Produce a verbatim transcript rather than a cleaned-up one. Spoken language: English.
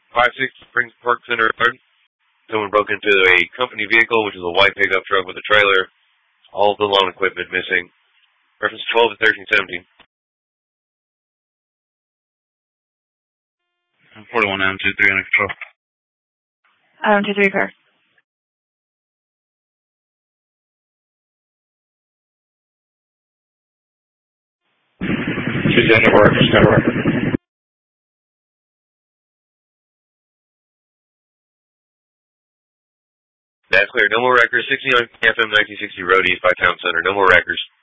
five six Springs Park Center. Someone broke into a company vehicle, which is a white pickup truck with a trailer. All of the lawn equipment missing. Reference twelve to thirteen seventeen. forty-one M two three under control. M two three car. She's under work. She's under work. That's clear. No more records. sixty-nine F M nineteen sixty Road East by Town Center. No more records.